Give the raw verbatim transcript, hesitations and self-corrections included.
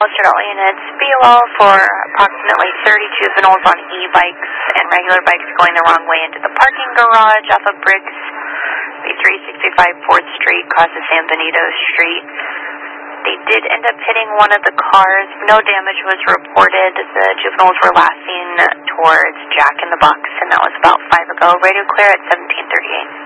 All units, B O L for approximately thirty juveniles on e-bikes and regular bikes going the wrong way into the parking garage off of Briggs, three sixty-five fourth Street, across the San Benito Street. They did end up hitting one of the cars. No damage was reported. The juveniles were last seen towards Jack in the Box, and that was about five ago. Radio clear at seventeen thirty-eight.